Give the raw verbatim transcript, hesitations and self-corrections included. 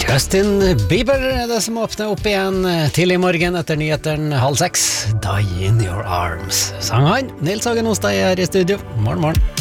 Justin Bieber er det som åpner opp igjen tidlig i morgen etter nyheteren halv seks. Die in your arms, sang han. Nils Hagen Ostad er her i studio. Morgen, morgen.